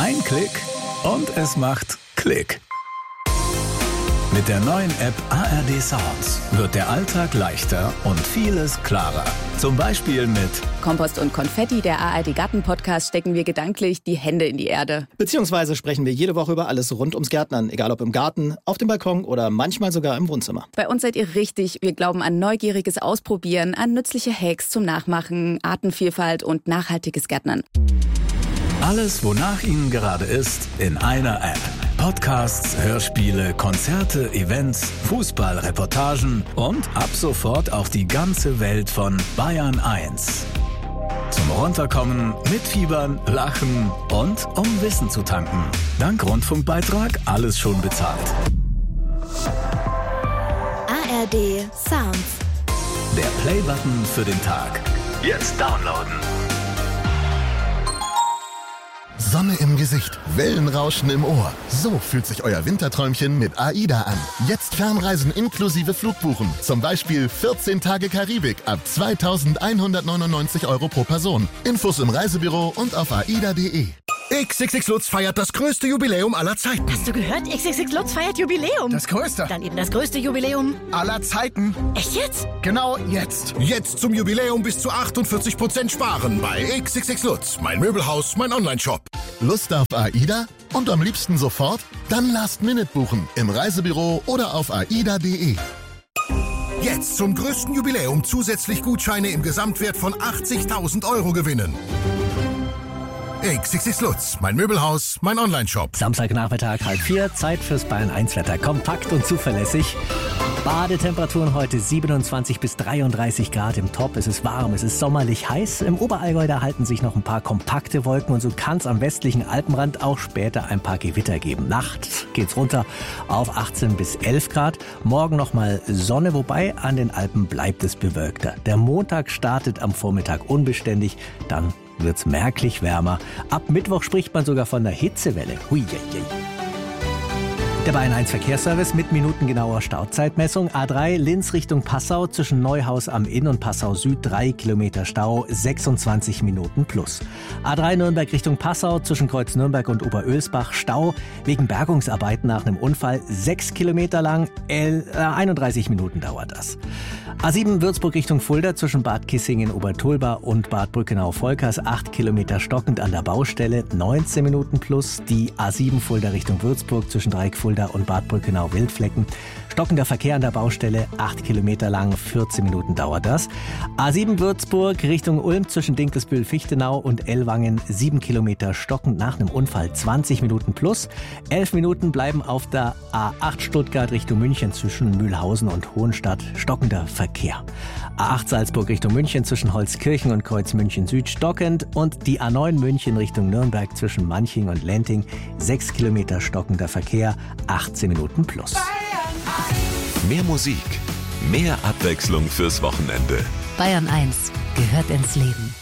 Ein Klick und es macht Klick. Mit der neuen App ARD Sounds wird der Alltag leichter und vieles klarer. Zum Beispiel mit Kompost und Konfetti, der ARD Garten-Podcast, stecken wir gedanklich die Hände in die Erde. Beziehungsweise sprechen wir jede Woche über alles rund ums Gärtnern, egal ob im Garten, auf dem Balkon oder manchmal sogar im Wohnzimmer. Bei uns seid ihr richtig. Wir glauben an neugieriges Ausprobieren, an nützliche Hacks zum Nachmachen, Artenvielfalt und nachhaltiges Gärtnern. alles, wonach Ihnen gerade ist, in einer App. Podcasts, Hörspiele, Konzerte, Events, Fußball-Reportagen und ab sofort auch die ganze Welt von Bayern 1. Zum Runterkommen, mitfiebern, lachen und um Wissen zu tanken. Dank Rundfunkbeitrag alles schon bezahlt. ARD Sounds. Der Play-Button für den Tag. Jetzt downloaden. Sonne im Gesicht, Wellenrauschen im Ohr. So fühlt sich euer Winterträumchen mit AIDA an. Jetzt Fernreisen inklusive Flugbuchen. Zum Beispiel 14 Tage Karibik ab 2.199 € pro Person. Infos im Reisebüro und auf aida.de. XXX Lutz feiert das größte Jubiläum aller Zeiten. Hast du gehört? XXX Lutz feiert Jubiläum. Das größte. Dann eben das größte Jubiläum aller Zeiten. Echt jetzt? Genau jetzt. Jetzt zum Jubiläum bis zu 48% sparen bei XXX Lutz. Mein Möbelhaus, mein Onlineshop. Lust auf AIDA? Und am liebsten sofort? Dann Last Minute buchen im Reisebüro oder auf aida.de. Jetzt zum größten Jubiläum zusätzlich Gutscheine im Gesamtwert von 80.000 € gewinnen. XXX Lutz, mein Möbelhaus, mein Onlineshop. Samstagnachmittag 3:30, Zeit fürs Bayern 1 Wetter. Kompakt und zuverlässig. Badetemperaturen heute 27 bis 33 Grad im Top. Es ist warm, es ist sommerlich heiß. Im Oberallgäu, da halten sich noch ein paar kompakte Wolken und so kann es am westlichen Alpenrand auch später ein paar Gewitter geben. Nachts geht's runter auf 18 bis 11 Grad. Morgen nochmal Sonne, wobei an den Alpen bleibt es bewölkter. Der Montag startet am Vormittag unbeständig, dann wird's merklich wärmer. Ab Mittwoch spricht man sogar von einer Hitzewelle. Hui. Der Bayern 1 Verkehrsservice mit minutengenauer Stauzeitmessung. A3 Linz Richtung Passau zwischen Neuhaus am Inn und Passau Süd 3 Kilometer Stau, 26 Minuten plus. A3 Nürnberg Richtung Passau zwischen Kreuz Nürnberg und Oberölsbach Stau wegen Bergungsarbeiten nach einem Unfall 6 Kilometer lang, 31 Minuten dauert das. A7 Würzburg Richtung Fulda zwischen Bad Kissingen Obertulba und Bad Brückenau-Volkers 8 Kilometer stockend an der Baustelle, 19 Minuten plus. Die A7 Fulda Richtung Würzburg zwischen Dreieck Fulda und Bad Brückenau-Wildflecken. Stockender Verkehr an der Baustelle, 8 Kilometer lang, 14 Minuten dauert das. A7 Würzburg Richtung Ulm zwischen Dinkelsbühl-Fichtenau und Ellwangen 7 Kilometer stockend nach einem Unfall, 20 Minuten plus. 11 Minuten bleiben auf der A8 Stuttgart Richtung München zwischen Mühlhausen und Hohenstadt, stockender Verkehr. A8 Salzburg Richtung München zwischen Holzkirchen und Kreuz München Süd stockend und die A9 München Richtung Nürnberg zwischen Manching und Lenting 6 Kilometer stockender Verkehr, 18 Minuten plus. Mehr Musik, mehr Abwechslung fürs Wochenende. Bayern 1 gehört ins Leben.